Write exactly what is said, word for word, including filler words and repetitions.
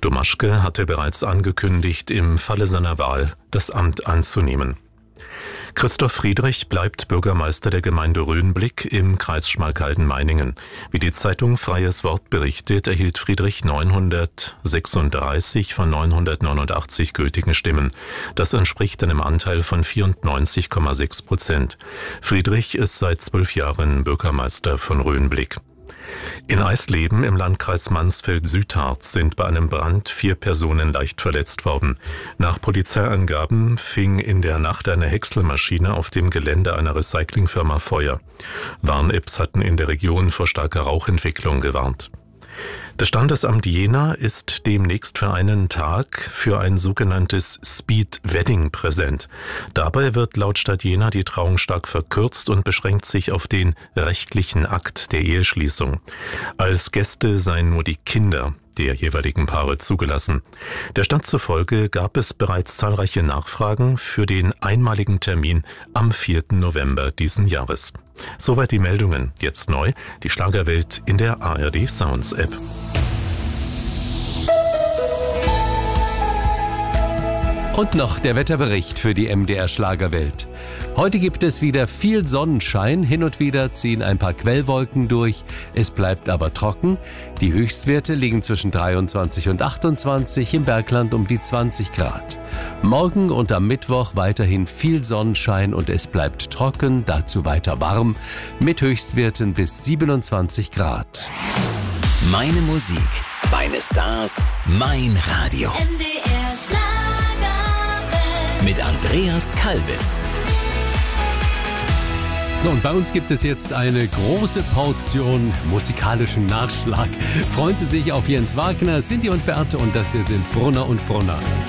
Domaschke hatte bereits angekündigt, im Falle seiner Wahl das Amt anzunehmen. Christoph Friedrich bleibt Bürgermeister der Gemeinde Röhnblick im Kreis Schmalkalden-Meiningen. Wie die Zeitung Freies Wort berichtet, erhielt Friedrich neunhundertsechsunddreißig von neunhundertneunundachtzig gültigen Stimmen. Das entspricht einem Anteil von vierundneunzig Komma sechs Prozent. Friedrich ist seit zwölf Jahren Bürgermeister von Röhnblick. In Eisleben im Landkreis Mansfeld-Südharz sind bei einem Brand vier Personen leicht verletzt worden. Nach Polizeiangaben fing in der Nacht eine Häckselmaschine auf dem Gelände einer Recyclingfirma Feuer. Warn-Apps hatten in der Region vor starker Rauchentwicklung gewarnt. Das Standesamt Jena ist demnächst für einen Tag für ein sogenanntes Speed Wedding präsent. Dabei wird laut Stadt Jena die Trauung stark verkürzt und beschränkt sich auf den rechtlichen Akt der Eheschließung. Als Gäste seien nur die Kinder der jeweiligen Paare zugelassen. Der Stadt zufolge gab es bereits zahlreiche Nachfragen für den einmaligen Termin am vierten November diesen Jahres. Soweit die Meldungen. Jetzt neu, die Schlagerwelt in der A R D Sounds App. Und noch der Wetterbericht für die M D R Schlagerwelt. Heute gibt es wieder viel Sonnenschein, hin und wieder ziehen ein paar Quellwolken durch, es bleibt aber trocken. Die Höchstwerte liegen zwischen dreiundzwanzig und achtundzwanzig, im Bergland um die zwanzig Grad. Morgen und am Mittwoch weiterhin viel Sonnenschein und es bleibt trocken, dazu weiter warm, mit Höchstwerten bis siebenundzwanzig Grad. Meine Musik, meine Stars, mein Radio. M D R Schlagerwelt. Mit Andreas Kalbitz. So, und bei uns gibt es jetzt eine große Portion musikalischen Nachschlag. Freuen Sie sich auf Jens Wagner, Cindy und Beate, und das hier sind Brunner und Brunner.